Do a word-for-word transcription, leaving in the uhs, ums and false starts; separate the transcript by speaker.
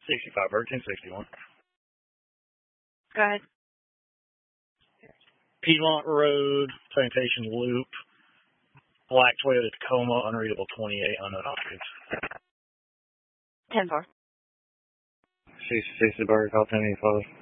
Speaker 1: sixty-five Bird, ten sixty-one.
Speaker 2: Go ahead.
Speaker 1: Piedmont Road, Plantation Loop, black Toyota Tacoma, unreadable twenty-eight, unknown occupants.
Speaker 2: ten four.
Speaker 3: sixty, sixty Bird, call ten eighty-five.